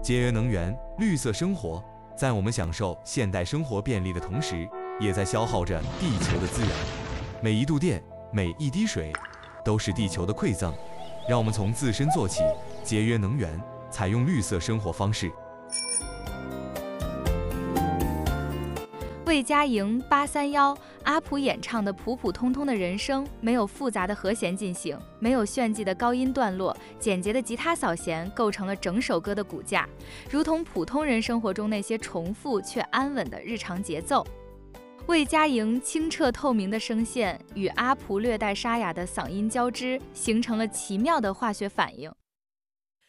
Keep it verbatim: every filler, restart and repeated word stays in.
节约能源、绿色生活，在我们享受现代生活便利的同时，也在消耗着地球的资源。每一度电，每一滴水，都是地球的馈赠。让我们从自身做起，节约能源，采用绿色生活方式。 魏佳莹八三幺，阿普演唱的普普通通的人生，没有复杂的和弦进行，没有炫技的高音段落，简洁的吉他扫弦构成了整首歌的骨架，如同普通人生活中那些重复却安稳的日常节奏。魏佳莹清澈透明的声线与阿普略带沙哑的嗓音交织，形成了奇妙的化学反应。